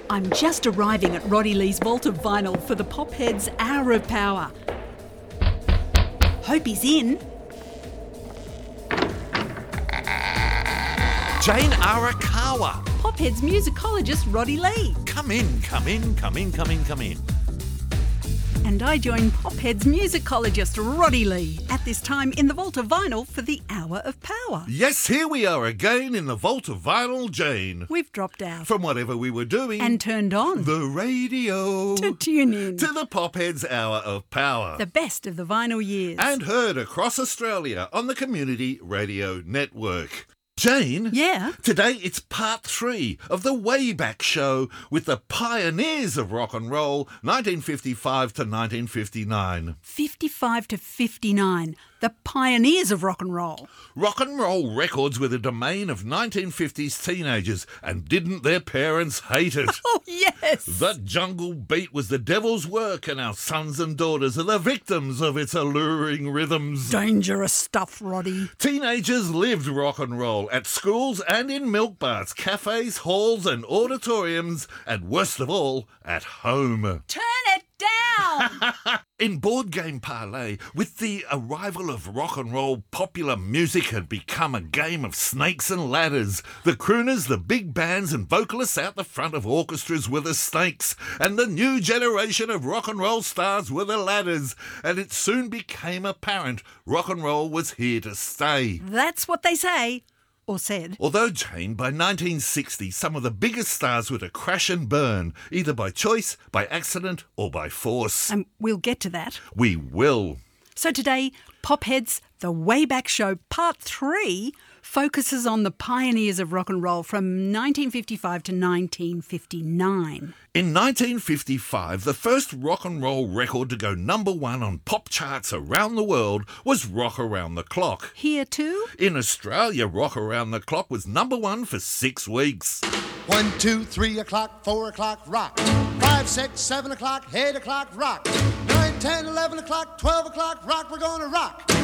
I'm just arriving at Roddy Lee's Vault of Vinyl for the Popheads Hour of Power. Hope he's in. Jane Arakawa. Popheads musicologist Roddy Lee. Come in. And I join Popheads musicologist Roddy Lee at this time in the Vault of Vinyl for the Hour of Power. Yes, here we are again in the Vault of Vinyl, Jane. We've dropped out. From whatever we were doing. And turned on. The radio. To tune in. To the Popheads Hour of Power. The best of the vinyl years. And heard across Australia on the Community Radio Network. Jane? Yeah? Today it's part 3 of the Wayback Show with the pioneers of rock and roll, 1955 to 1959. 55 to 59. The pioneers of rock and roll. Rock and roll records were the domain of 1950s teenagers, and didn't their parents hate it? Oh, yes! The jungle beat was the devil's work, and our sons and daughters are the victims of its alluring rhythms. Dangerous stuff, Roddy. Teenagers lived rock and roll at schools and in milk bars, cafes, halls and auditoriums, and worst of all, at home. Turn it down! In Board Game Parlay, with the arrival of rock and roll, popular music had become a game of snakes and ladders. The crooners, the big bands and vocalists out the front of orchestras were the snakes, and the new generation of rock and roll stars were the ladders. And it soon became apparent rock and roll was here to stay. That's what they say. Or said. Although, Jane, by 1960, some of the biggest stars were to crash and burn, either by choice, by accident, or by force. And we'll get to that. We will. So today, Popheads, the Wayback Show, Part 3, focuses on the pioneers of rock and roll from 1955 to 1959. In 1955, the first rock and roll record to go number 1 on pop charts around the world was Rock Around the Clock. Here too? In Australia, Rock Around the Clock was number 1 for 6 weeks. 1, 2, 3 o'clock, 4 o'clock, rock. 5, 6, 7 o'clock, 8 o'clock, rock. 9, 10, 11 o'clock, 12 o'clock, rock, we're gonna rock.